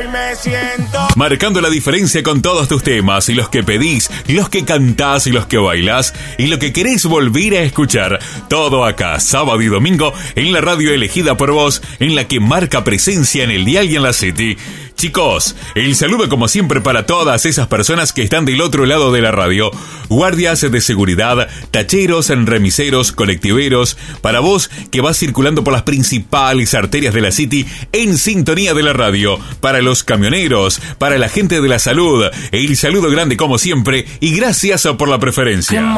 me siento. Marcando la diferencia con todos tus temas, y los que pedís, los que cantás y los que bailás, y lo que querés volver a escuchar. Todo acá, sábado y domingo, en la radio elegida por vos, en la que marca presencia en el dial y en la City. Chicos, el saludo como siempre para todas esas personas que están del otro lado de la radio. Guardias de seguridad, tacheros, remiseros, colectiveros, para vos que vas circulando por las principales arterias de la City en sintonía de la radio. Para los camioneros, para la gente de la salud, el saludo grande como siempre y gracias por la preferencia.